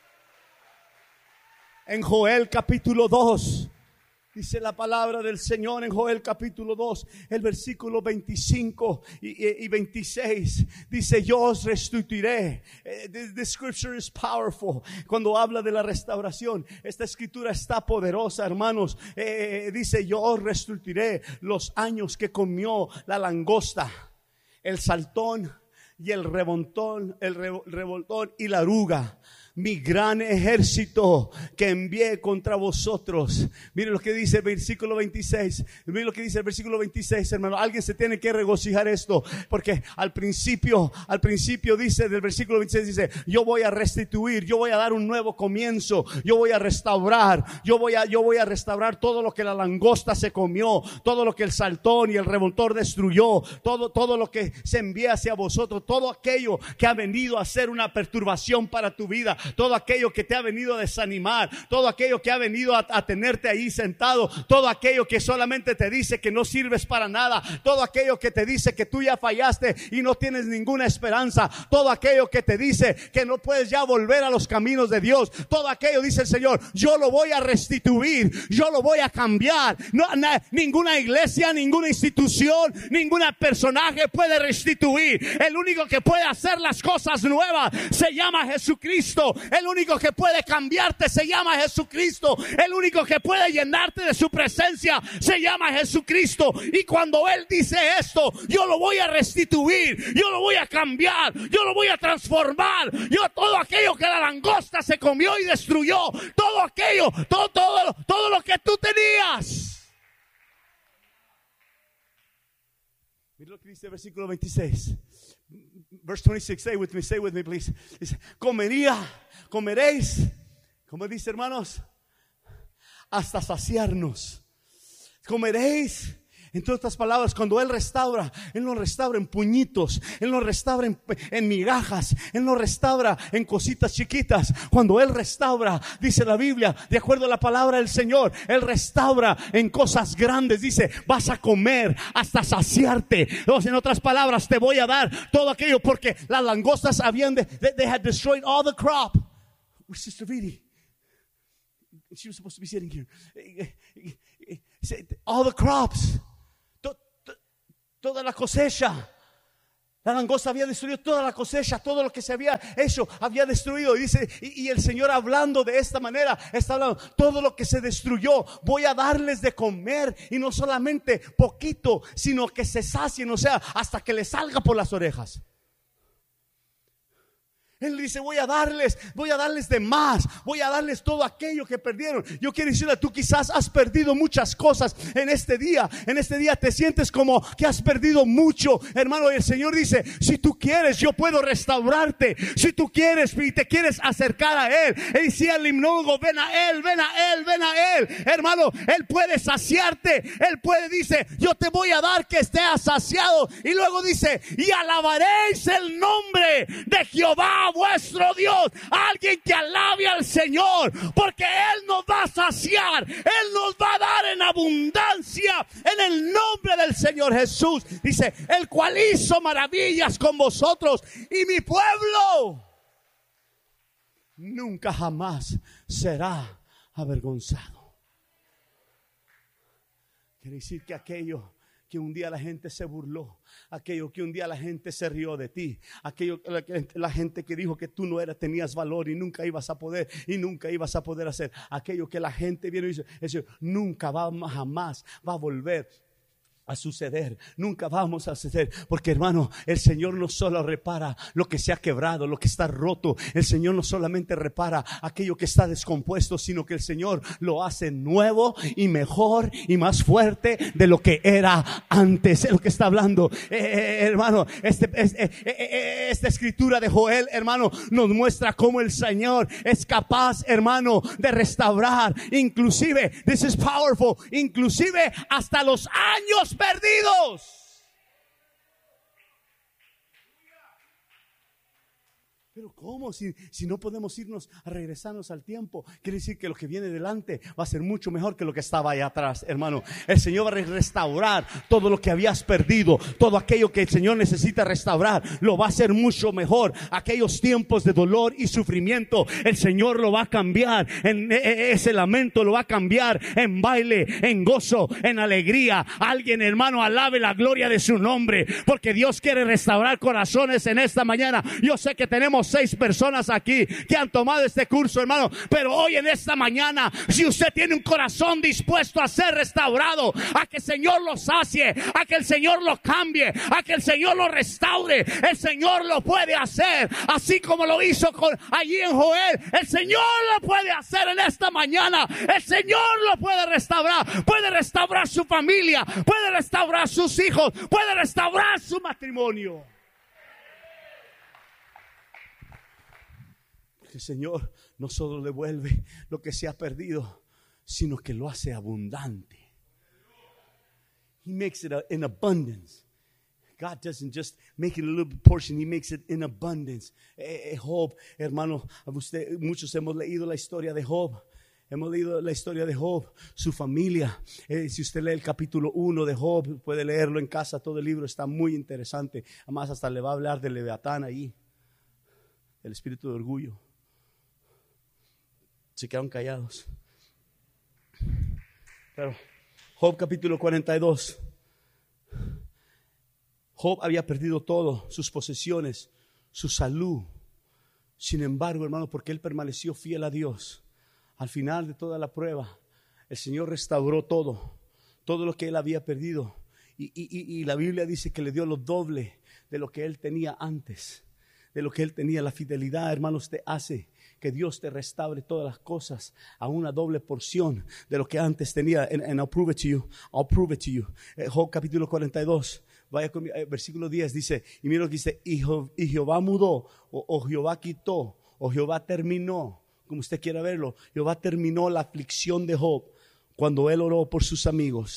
En Joel capítulo 2 dice la palabra del Señor, en Joel capítulo 2, el versículo 25 y 26. Dice: yo os restituiré. The scripture is powerful. Cuando habla de la restauración, esta escritura está poderosa, hermanos. Dice: yo os restituiré los años que comió la langosta, el saltón y el revoltón y la oruga, mi gran ejército que envié contra vosotros. Miren lo que dice el versículo 26. Miren lo que dice el versículo 26, hermano. Alguien se tiene que regocijar esto, porque al principio dice, del versículo 26 dice: yo voy a restituir, yo voy a dar un nuevo comienzo, yo voy a restaurar, yo voy a restaurar todo lo que la langosta se comió, todo lo que el saltón y el revoltor destruyó, todo lo que se envía hacia vosotros, todo aquello que ha venido a ser una perturbación para tu vida, todo aquello que te ha venido a desanimar, todo aquello que ha venido a tenerte ahí sentado, todo aquello que solamente te dice que no sirves para nada, todo aquello que te dice que tú ya fallaste y no tienes ninguna esperanza, todo aquello que te dice que no puedes ya volver a los caminos de Dios, todo aquello, dice el Señor, yo lo voy a restituir, yo lo voy a cambiar. Ninguna iglesia, ninguna institución, ningún personaje puede restituir. El único que puede hacer las cosas nuevas se llama Jesucristo. El único que puede cambiarte se llama Jesucristo. El único que puede llenarte de su presencia se llama Jesucristo. Y cuando Él dice esto: yo lo voy a restituir, yo lo voy a cambiar, yo lo voy a transformar, yo todo aquello que la langosta se comió y destruyó, todo aquello, todo lo que tú tenías. Mira lo que dice el versículo 26. Verse 26, say with me please. Dice: comeréis, como dice, hermanos, hasta saciarnos. Comeréis, En otras palabras, cuando Él restaura, Él no restaura en puñitos, Él no restaura en migajas, Él no restaura en cositas chiquitas. Cuando Él restaura, dice la Biblia, de acuerdo a la palabra del Señor, Él restaura en cosas grandes. Dice, vas a comer hasta saciarte. En otras palabras, te voy a dar todo aquello, porque las langostas they had destroyed all the crop. Sister Vidi, she was supposed to be sitting here. All the crops, toda la cosecha. La langosta había destruido toda la cosecha, todo lo que se había hecho había destruido. Y dice, y el Señor hablando de esta manera, está hablando, todo lo que se destruyó, voy a darles de comer, y no solamente poquito, sino que se sacien, o sea, hasta que les salga por las orejas. Él dice, voy a darles de más, voy a darles todo aquello que perdieron. Yo quiero decirle, tú quizás has perdido muchas cosas en este día te sientes como que has perdido mucho, hermano. Y el Señor dice, si tú quieres, yo puedo restaurarte. Si tú quieres y te quieres acercar a Él, y si el himnólogo, ven a Él, ven a Él, ven a Él, hermano, Él puede saciarte. Él puede, dice, yo te voy a dar que estés saciado. Y luego dice, y alabaréis el nombre de Jehová vuestro Dios. Alguien que alabe al Señor, porque Él nos va a saciar, Él nos va a dar en abundancia, en el nombre del Señor Jesús. Dice, el cual hizo maravillas con vosotros, y mi pueblo nunca jamás será avergonzado. Quiere decir que aquello que un día la gente se burló, aquello que un día la gente se rió de ti, aquello que la gente que dijo que tú no tenías valor y nunca ibas a poder hacer, aquello que la gente vino y dice, eso nunca jamás va a volver a suceder, nunca vamos a suceder, porque hermano, el Señor no solo repara lo que se ha quebrado, lo que está roto. El Señor no solamente repara aquello que está descompuesto, sino que el Señor lo hace nuevo y mejor y más fuerte de lo que era antes. Es lo que está hablando, hermano. Esta escritura de Joel, hermano, nos muestra cómo el Señor es capaz, hermano, de restaurar, inclusive, this is powerful, inclusive hasta los años perdidos. Pero ¿cómo? Si no podemos irnos a regresarnos al tiempo, quiere decir que lo que viene delante va a ser mucho mejor que lo que estaba allá atrás, hermano. El Señor va a restaurar todo lo que habías perdido, todo aquello que el Señor necesita restaurar, lo va a hacer mucho mejor. Aquellos tiempos de dolor y sufrimiento, el Señor lo va a cambiar en ese lamento, lo va a cambiar en baile, en gozo, en alegría. Alguien, hermano, alabe la gloria de su nombre, porque Dios quiere restaurar corazones en esta mañana. Yo sé que tenemos 6 personas aquí que han tomado este curso, hermano, pero hoy en esta mañana, si usted tiene un corazón dispuesto a ser restaurado, a que el Señor lo sacie, a que el Señor lo cambie, a que el Señor lo restaure, el Señor lo puede hacer, así como lo hizo allí en Joel. El Señor lo puede hacer en esta mañana. El Señor lo puede restaurar su familia, puede restaurar sus hijos, puede restaurar su matrimonio. El Señor no solo devuelve lo que se ha perdido, sino que lo hace abundante. He makes it in abundance. God doesn't just make it a little portion, He makes it in abundance. Job, hermano, muchos hemos leído la historia de Job. Hemos leído la historia de Job, su familia. Si usted lee el capítulo 1 de Job, puede leerlo en casa, todo el libro está muy interesante. Además, hasta le va a hablar de Leviatán ahí, el espíritu de orgullo. Se quedaron callados. Pero Job capítulo 42. Job había perdido todo, sus posesiones, su salud. Sin embargo, hermano, porque él permaneció fiel a Dios, al final de toda la prueba, el Señor restauró todo lo que él había perdido. Y la Biblia dice que le dio lo doble de lo que él tenía antes, de lo que él tenía. La fidelidad, hermanos, te hace que Dios te restaure todas las cosas a una doble porción de lo que antes tenía. And I'll prove it to you. I'll prove it to you. Job capítulo 42. Vaya con versículo 10. Dice, y mira lo que dice, y Jehová mudó, o Jehová quitó, o Jehová terminó, como usted quiera verlo. Jehová terminó la aflicción de Job cuando él oró por sus amigos.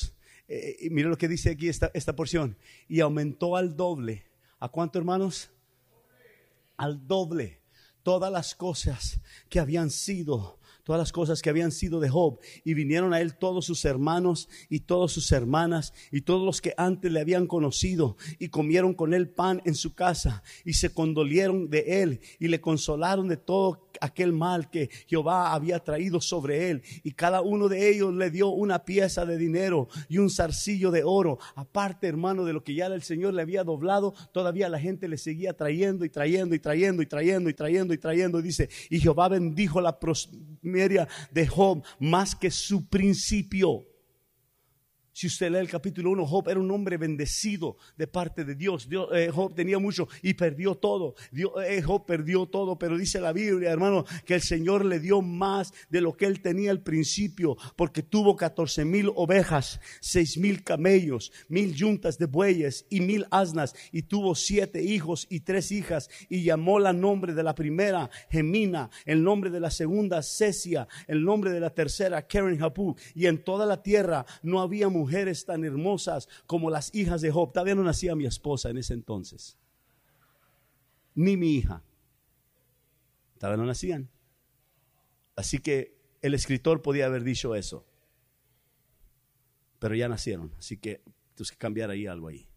Mire lo que dice aquí esta porción. Y aumentó al doble. ¿A cuánto, hermanos? Al doble. Todas las cosas que habían sido de Job, y vinieron a él todos sus hermanos y todas sus hermanas y todos los que antes le habían conocido, y comieron con él pan en su casa, y se condolieron de él y le consolaron de todo aquel mal que Jehová había traído sobre él, y cada uno de ellos le dio una pieza de dinero y un zarcillo de oro, aparte, hermano, de lo que ya el Señor le había doblado. Todavía la gente le seguía trayendo y trayendo y trayendo y trayendo y trayendo y trayendo. Dice, y Jehová bendijo la prosperidad de Job más que su principio. Si usted lee el capítulo 1, Job era un hombre bendecido de parte de Dios. Job tenía mucho y perdió todo. Job perdió todo, pero dice la Biblia, hermano, que el Señor le dio más de lo que él tenía al principio, porque tuvo 14,000 ovejas, 6,000 camellos, 1,000 yuntas de bueyes y 1,000 asnas, y tuvo 7 hijos y 3 hijas, y llamó el nombre de la primera Gemina, el nombre de la segunda Cesia, el nombre de la tercera Keren Hapuk, y en toda la tierra no había mujeres tan hermosas como las hijas de Job. Todavía no nacía mi esposa en ese entonces, ni mi hija, todavía no nacían. Así que el escritor podía haber dicho eso, pero ya nacieron, así que tienes que cambiar ahí algo ahí.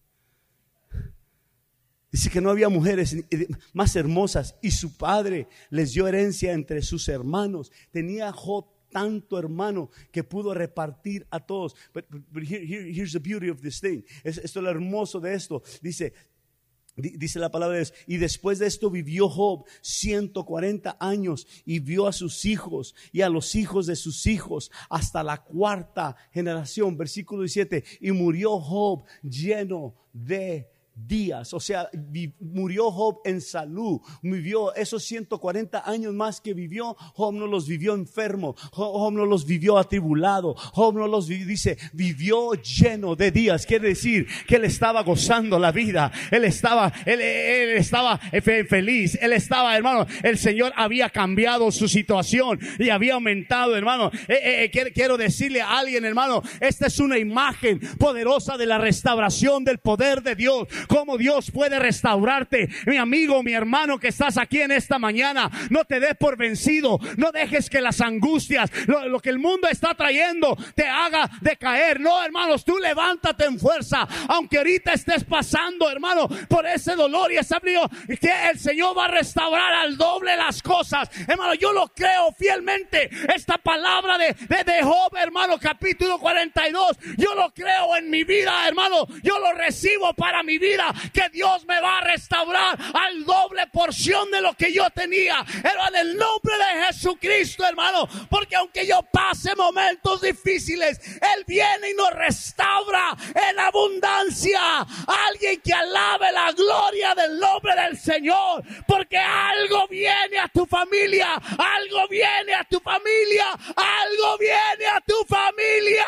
Dice que no había mujeres más hermosas, y su padre les dio herencia entre sus hermanos. Tenía Job tanto, hermano, que pudo repartir a todos. But here's the beauty of this thing. Esto es lo hermoso de esto. Dice la palabra de Dios, y después de esto vivió Job 140 años, y vio a sus hijos y a los hijos de sus hijos hasta la 4ª generación. Versículo 17, y murió Job lleno de días. O sea, murió Job en salud. Vivió esos 140 años más que vivió. Job no los vivió enfermo. Job no los vivió atribulado. Job no los vivió lleno de días. Quiere decir que él estaba gozando la vida. Él estaba feliz. Él estaba, hermano, el Señor había cambiado su situación y había aumentado, hermano. Quiero decirle a alguien, hermano, esta es una imagen poderosa de la restauración del poder de Dios. Cómo Dios puede restaurarte. Mi amigo, mi hermano que estás aquí en esta mañana, no te des por vencido. No dejes que las angustias, lo que el mundo está trayendo, te haga decaer. No, hermanos, tú levántate en fuerza. Aunque ahorita estés pasando, hermano, por ese dolor y ese frío, que el Señor va a restaurar al doble las cosas. Hermano, yo lo creo fielmente. Esta palabra de Job, hermano, capítulo 42, yo lo creo en mi vida, hermano. Yo lo recibo para mi vida, que Dios me va a restaurar al doble porción de lo que yo tenía. En el nombre de Jesucristo, hermano, porque aunque yo pase momentos difíciles, Él viene y nos restaura en abundancia. Alguien que alabe la gloria del nombre del Señor, porque algo viene a tu familia, algo viene a tu familia, algo viene a tu familia.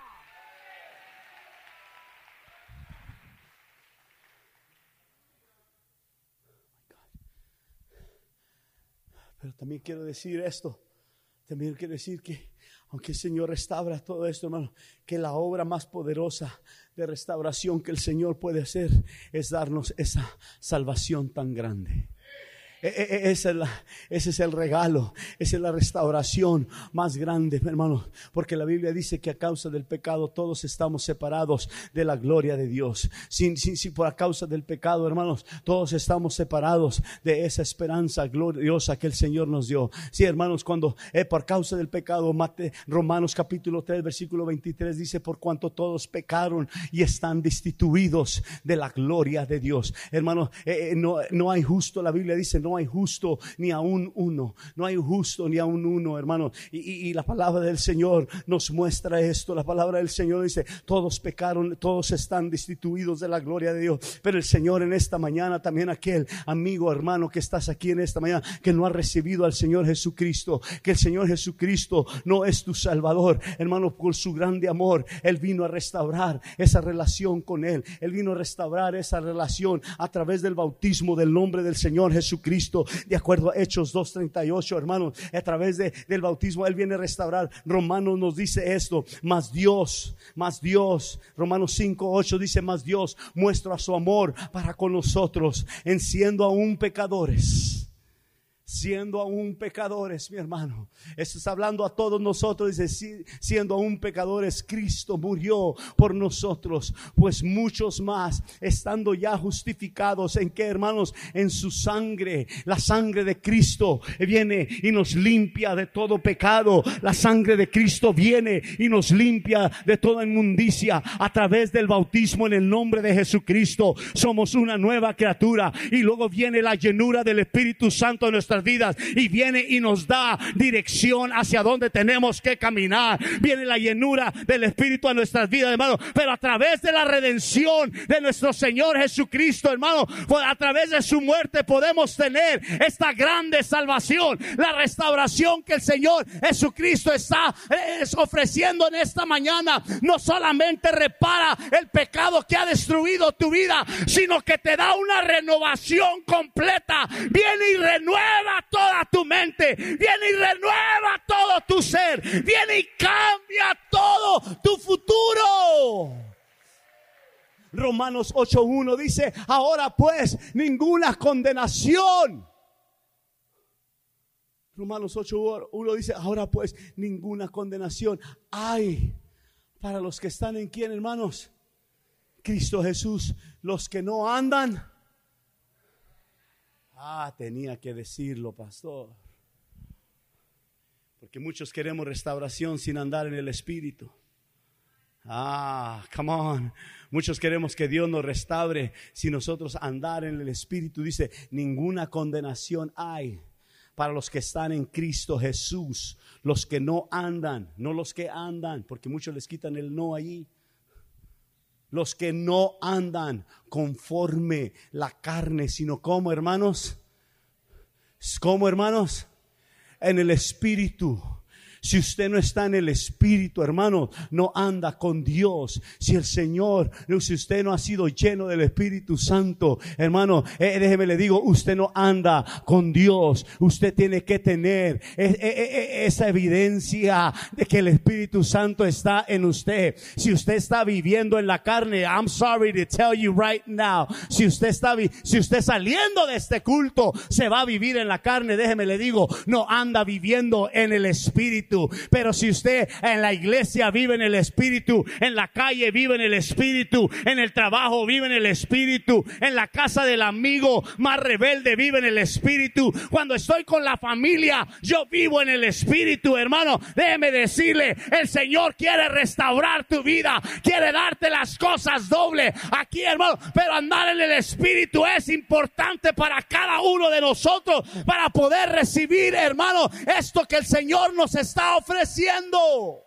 Pero también quiero decir esto, también quiero decir que aunque el Señor restaura todo esto, hermano, que la obra más poderosa de restauración que el Señor puede hacer es darnos esa salvación tan grande. Ese es el regalo, esa es la restauración más grande, hermano, porque la Biblia dice que a causa del pecado todos estamos separados de la gloria de Dios. Si por a causa del pecado, hermanos, todos estamos separados de esa esperanza gloriosa que el Señor nos dio. Sí, hermanos, cuando por causa del pecado, Romanos capítulo 3 versículo 23 dice, por cuanto todos pecaron y están destituidos de la gloria de Dios. Hermanos, no hay justo, la Biblia dice, no hay justo ni aún uno. No hay justo ni aún uno, hermano. Y la palabra del Señor nos muestra esto. La palabra del Señor dice, todos pecaron, todos están destituidos de la gloria de Dios. Pero el Señor en esta mañana, también aquel amigo, hermano, que estás aquí en esta mañana, que no ha recibido al Señor Jesucristo, que el Señor Jesucristo no es tu Salvador, hermano, por su grande amor, Él vino a restaurar esa relación con Él. Él vino a restaurar esa relación a través del bautismo del nombre del Señor Jesucristo. Jesucristo, de acuerdo a Hechos 2:38, hermanos, a través del bautismo Él viene a restaurar. Romanos nos dice esto, más Dios, Romanos 5:8 dice, más Dios muestra su amor para con nosotros, en siendo aún pecadores. Siendo aún pecadores, mi hermano. Esto está hablando a todos nosotros. Dice, siendo aún pecadores, Cristo murió por nosotros. Pues muchos más, estando ya justificados, ¿en qué, hermanos? En su sangre. La sangre de Cristo viene y nos limpia de todo pecado. La sangre de Cristo viene y nos limpia de toda inmundicia. A través del bautismo en el nombre de Jesucristo, somos una nueva criatura. Y luego viene la llenura del Espíritu Santo en nuestras vidas, y viene y nos da dirección hacia donde tenemos que caminar. Viene la llenura del Espíritu a nuestras vidas, hermano, pero a través de la redención de nuestro Señor Jesucristo, hermano, a través de su muerte podemos tener esta grande salvación, la restauración que el Señor Jesucristo está ofreciendo en esta mañana. No solamente repara el pecado que ha destruido tu vida, sino que te da una renovación completa. Viene y renueva toda tu mente, viene y renueva todo tu ser, viene y cambia todo tu futuro. Romanos 8:1 dice, ahora pues ninguna condenación. Romanos 8:1 dice, ahora pues ninguna condenación hay para los que están en quién, hermanos, Cristo Jesús, los que no andan. Tenía que decirlo, pastor. Porque muchos queremos restauración sin andar en el Espíritu. Come on. Muchos queremos que Dios nos restaure sin nosotros andar en el Espíritu. Dice, ninguna condenación hay para los que están en Cristo Jesús. Los que no andan, no los que andan, porque muchos les quitan el no allí. Los que no andan conforme la carne, sino como, hermanos, en el Espíritu. Si usted no está en el Espíritu, hermano, no anda con Dios. Si usted no ha sido lleno del Espíritu Santo, hermano, déjeme le digo, usted no anda con Dios. Usted tiene que tener esa evidencia de que el Espíritu Santo está en usted. Si usted está viviendo en la carne, I'm sorry to tell you right now, si usted saliendo de este culto se va a vivir en la carne, déjeme le digo, no anda viviendo en el Espíritu. Pero si usted en la iglesia vive en el Espíritu, en la calle vive en el Espíritu, en el trabajo vive en el Espíritu, en la casa del amigo más rebelde vive en el Espíritu, cuando estoy con la familia yo vivo en el Espíritu, hermano. Déjeme decirle, el Señor quiere restaurar tu vida, quiere darte las cosas doble aquí, hermano, pero andar en el Espíritu es importante para cada uno de nosotros, para poder recibir, hermano, esto que el Señor nos está ofreciendo.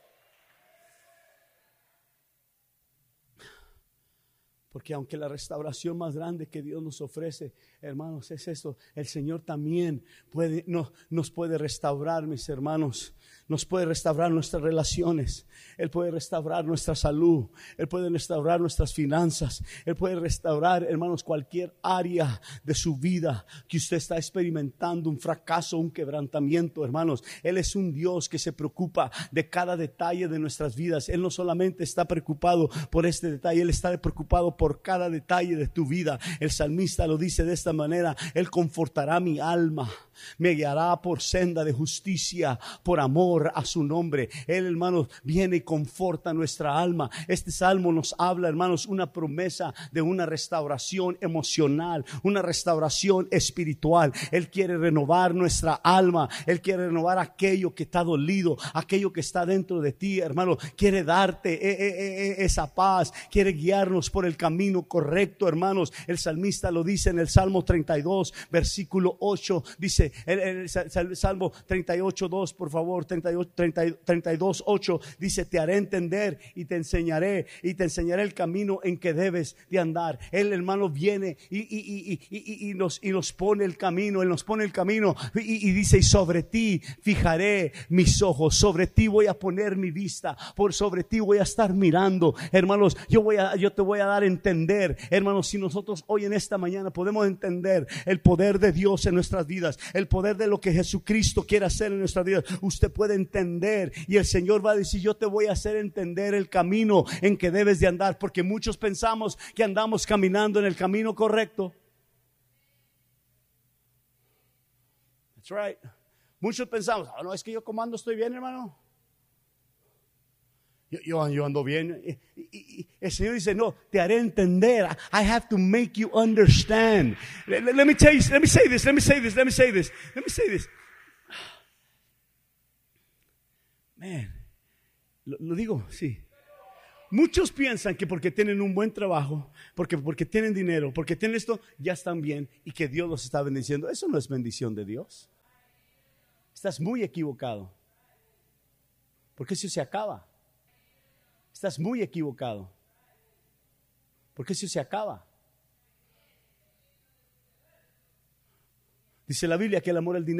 Porque aunque la restauración más grande que Dios nos ofrece, hermanos, es esto, el Señor también nos puede restaurar, mis hermanos. Nos puede restaurar nuestras relaciones. Él puede restaurar nuestra salud. Él puede restaurar nuestras finanzas. Él puede restaurar, hermanos, cualquier área de su vida que usted está experimentando un fracaso, un quebrantamiento, hermanos. Él es un Dios que se preocupa de cada detalle de nuestras vidas. Él no solamente está preocupado por este detalle, Él está preocupado por cada detalle de tu vida. El salmista lo dice de esta manera: Él confortará mi alma, me guiará por senda de justicia, por amor a su nombre. Él, hermanos, viene y conforta nuestra alma. Este salmo nos habla, hermanos, una promesa de una restauración emocional, una restauración espiritual. Él quiere renovar nuestra alma. Él quiere renovar aquello que está dolido, aquello que está dentro de ti, hermano. Quiere darte esa paz, quiere guiarnos por el camino correcto, hermanos. El salmista lo dice en el Salmo 32, versículo 8. Dice, el Salmo 38, 2, por favor, 32, 8, dice: te haré entender y te enseñaré el camino en que debes de andar. Él, hermano, viene y nos pone el camino. Él nos pone el camino y dice: y sobre ti fijaré mis ojos, sobre ti voy a poner mi vista, sobre ti voy a estar mirando. Hermanos, yo te voy a dar a entender, hermanos, si nosotros hoy en esta mañana podemos entender el poder de Dios en nuestras vidas, el poder de lo que Jesucristo quiere hacer en nuestras vidas, usted puede entender y el Señor va a decir, yo te voy a hacer entender el camino en que debes de andar, porque muchos pensamos que andamos caminando en el camino correcto. That's right. Muchos pensamos, no, es que yo como ando estoy bien, hermano. Yo ando bien. Y el Señor dice, no, te haré entender. I have to make you understand. Let me say this. Man, lo digo, sí. Muchos piensan que porque tienen un buen trabajo, porque tienen dinero, porque tienen esto, ya están bien y que Dios los está bendiciendo. Eso no es bendición de Dios. Estás muy equivocado. Porque eso se acaba. Estás muy equivocado. Porque eso se acaba. Dice la Biblia que el amor al dinero